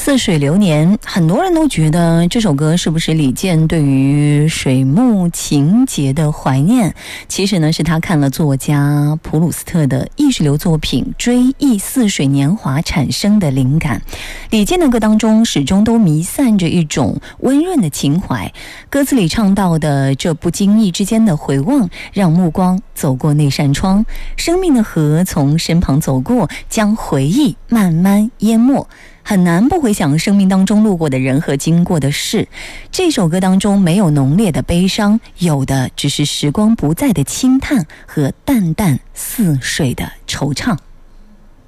似水流年，很多人都觉得这首歌是不是李健对于水木情节的怀念？其实呢，是他看了作家普鲁斯特的意识流作品《追忆似水年华》产生的灵感。李健的歌当中始终都弥散着一种温润的情怀，歌词里唱到的这不经意之间的回望，让目光走过那扇窗，生命的河从身旁走过，将回忆慢慢淹没。很难不回想生命当中路过的人和经过的事。这首歌当中没有浓烈的悲伤，有的只是时光不再的轻叹和淡淡似水的惆怅。